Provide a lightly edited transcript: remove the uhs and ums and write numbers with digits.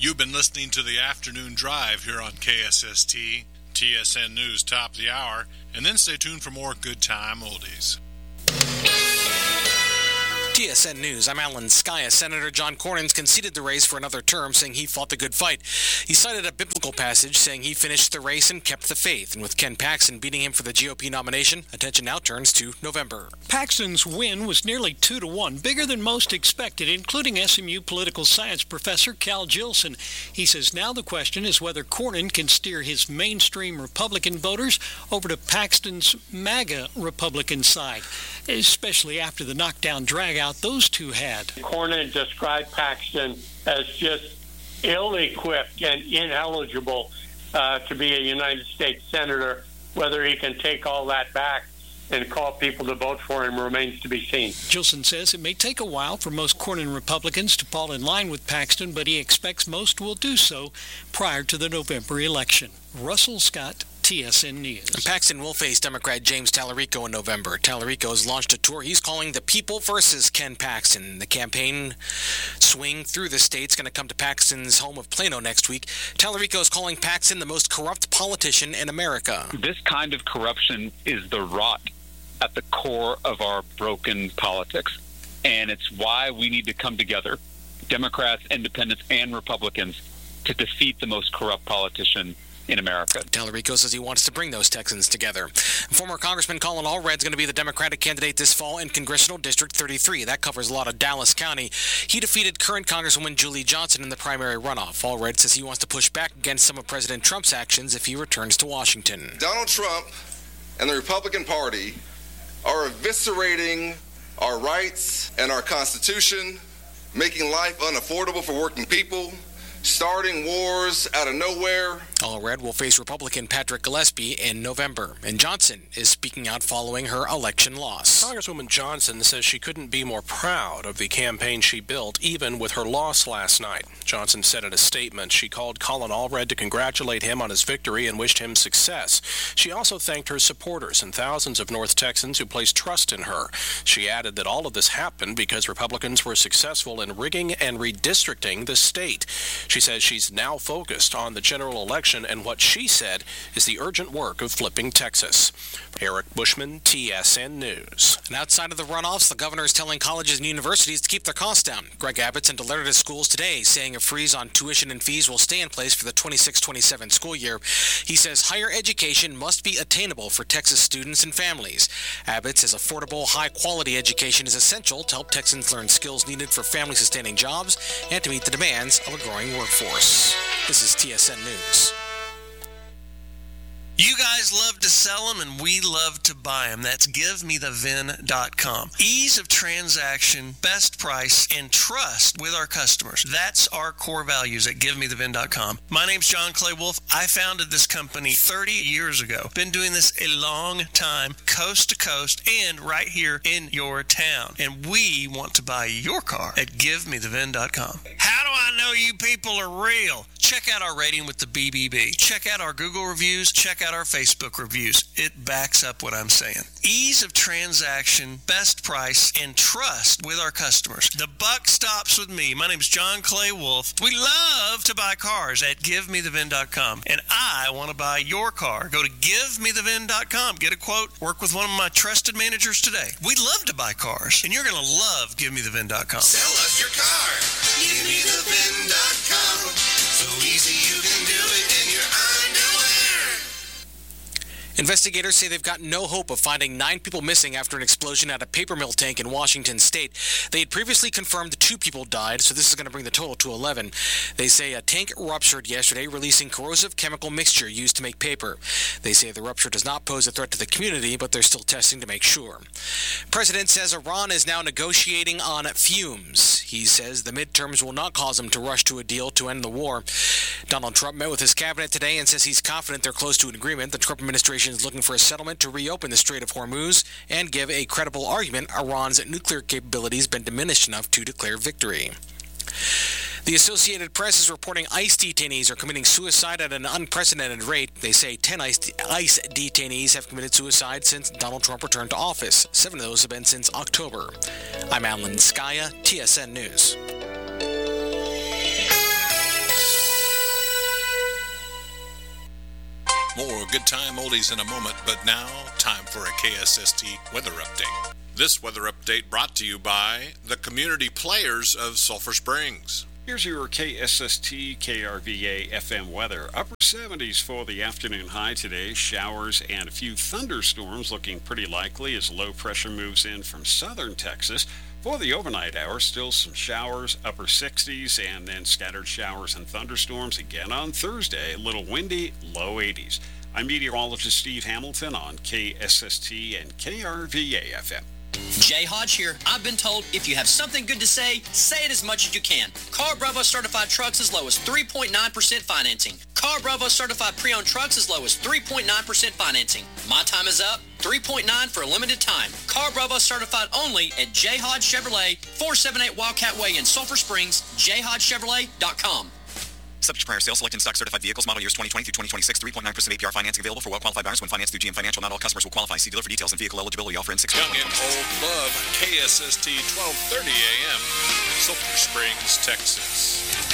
You've been listening to the Afternoon Drive here on KSST, TSN News Top of the Hour, and then stay tuned for more good time oldies. TSN News, I'm Alan Skaya. Senator John Cornyn's conceded the race for another term, saying he fought the good fight. He cited a biblical passage saying he finished the race and kept the faith. And with Ken Paxton beating him for the GOP nomination, attention now turns to November. Paxton's win was nearly 2-1, bigger than most expected, including SMU political science professor Cal Jilson. He says now the question is whether Cornyn can steer his mainstream Republican voters over to Paxton's MAGA Republican side, especially after the knockdown drag-out those two had. Cornyn described Paxton as just ill-equipped and ineligible to be a United States senator. Whether he can take all that back and call people to vote for him remains to be seen. Gilson says it may take a while for most Cornyn Republicans to fall in line with Paxton, but he expects most will do so prior to the November election. Russell Scott, TSN News. And Paxton will face Democrat James Tallarico in November. Tallarico has launched a tour he's calling The People versus Ken Paxton. The campaign swing through the state's going to come to Paxton's home of Plano next week. Tallarico is calling Paxton the most corrupt politician in America. This kind of corruption is the rot at the core of our broken politics. And it's why we need to come together, Democrats, independents, and Republicans, to defeat the most corrupt politician in America. Tallarico says he wants to bring those Texans together. Former Congressman Colin Allred is going to be the Democratic candidate this fall in Congressional District 33. That covers a lot of Dallas County. He defeated current Congresswoman Julie Johnson in the primary runoff. Allred says he wants to push back against some of President Trump's actions if he returns to Washington. Donald Trump and the Republican Party are eviscerating our rights and our Constitution, making life unaffordable for working people, starting wars out of nowhere. Allred will face Republican Patrick Gillespie in November, and Johnson is speaking out following her election loss. Congresswoman Johnson says she couldn't be more proud of the campaign she built, even with her loss last night. Johnson said in a statement she called Colin Allred to congratulate him on his victory and wished him success. She also thanked her supporters and thousands of North Texans who placed trust in her. She added that all of this happened because Republicans were successful in rigging and redistricting the state. She says she's now focused on the general election and what she said is the urgent work of flipping Texas. Eric Bushman, TSN News. And outside of the runoffs, the governor is telling colleges and universities to keep their costs down. Greg Abbott sent a letter to schools today saying a freeze on tuition and fees will stay in place for the 26-27 school year. He says higher education must be attainable for Texas students and families. Abbott says affordable, high-quality education is essential to help Texans learn skills needed for family-sustaining jobs and to meet the demands of a growing workforce. This is TSN News. You guys love to sell them, and we love to buy them. That's GiveMeTheVin.com. Ease of transaction, best price, and trust with our customers. That's our core values at GiveMeTheVin.com. My name's John Clay Wolf. I founded this company 30 years ago. Been doing this a long time, coast to coast, and right here in your town. And we want to buy your car at GiveMeTheVin.com. How do I know you people are real? Check out our rating with the BBB. Check out our Google reviews. Check out our Facebook reviews. It backs up what I'm saying. Ease of transaction, best price, and trust with our customers. The buck stops with me. My name's John Clay Wolf. We love to buy cars at GiveMeTheVin.com, and I want to buy your car. Go to GiveMeTheVin.com. Get a quote. Work with one of my trusted managers today. We love to buy cars, and you're going to love GiveMeTheVin.com. Sell us your car. GiveMeTheVin.com. So easy you can do it in your underwear. Investigators say they've got no hope of finding 9 people missing after an explosion at a paper mill tank in Washington state. They had previously confirmed 2 people died, so this is going to bring the total to 11. They say a tank ruptured yesterday, releasing corrosive chemical mixture used to make paper. They say the rupture does not pose a threat to the community, but they're still testing to make sure. President says Iran is now negotiating on fumes. He says the midterms will not cause him to rush to a deal to end the war. Donald Trump met with his cabinet today and says he's confident they're close to an agreement. The Trump administration is looking for a settlement to reopen the Strait of Hormuz and give a credible argument Iran's nuclear capabilities have been diminished enough to declare victory. The Associated Press is reporting ICE detainees are committing suicide at an unprecedented rate. They say 10 ICE detainees have committed suicide since Donald Trump returned to office. 7 of those have been since October. I'm Alan Skaya, TSN News. good time oldies in a moment, but now, time for a KSST weather update. This weather update brought to you by the community players of Sulphur Springs. Here's your KSST KRVA FM weather. Upper 70s for the afternoon high today. Showers and a few thunderstorms looking pretty likely as low pressure moves in from southern Texas. For the overnight hour, still some showers, upper 60s, and then scattered showers and thunderstorms again on Thursday. A little windy, low 80s. I'm meteorologist Steve Hamilton on KSST and KRVA FM. Jay Hodge here. I've been told if you have something good to say it as much as you can. Car Bravo certified trucks as low as 3.9% financing. Car Bravo certified pre-owned trucks as low as 3.9% financing. My time is up. 3.9 for a limited time. Car Bravo certified only at J. Hodge Chevrolet, 478 Wildcat Way in Sulphur Springs, jhodgechevrolet.com. Subject to prior sale, select in-stock certified vehicles, model years 2020 through 2026, 3.9% APR financing available for well-qualified buyers when financed through GM Financial. Not all customers will qualify. See dealer for details and vehicle eligibility. Offer in 6 Young and Old Love, KSST 1230 AM, Sulphur Springs, Texas.